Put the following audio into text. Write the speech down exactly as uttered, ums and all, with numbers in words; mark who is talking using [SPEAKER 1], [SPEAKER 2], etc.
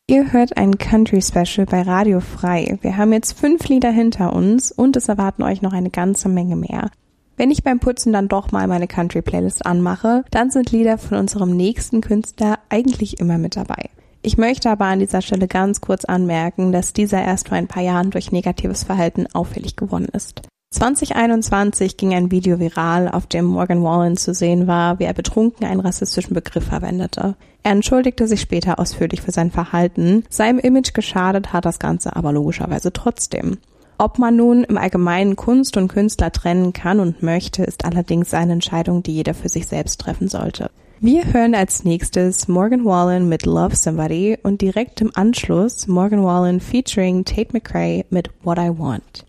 [SPEAKER 1] Ihr hört ein Country-Special bei Radio Frei. Wir haben jetzt fünf Lieder hinter uns und es erwarten euch noch eine ganze Menge mehr. Wenn ich beim Putzen dann doch mal meine Country-Playlist anmache, dann sind Lieder von unserem nächsten Künstler eigentlich immer mit dabei. Ich möchte aber an dieser Stelle ganz kurz anmerken, dass dieser erst vor ein paar Jahren durch negatives Verhalten auffällig geworden ist. zwanzig einundzwanzig ging ein Video viral, auf dem Morgan Wallen zu sehen war, wie er betrunken einen rassistischen Begriff verwendete. Er entschuldigte sich später ausführlich für sein Verhalten. Seinem Image geschadet hat das Ganze aber logischerweise trotzdem. Ob man nun im Allgemeinen Kunst und Künstler trennen kann und möchte, ist allerdings eine Entscheidung, die jeder für sich selbst treffen sollte. Wir hören als nächstes Morgan Wallen mit Love Somebody und direkt im Anschluss Morgan Wallen featuring Tate McRae mit What I Want.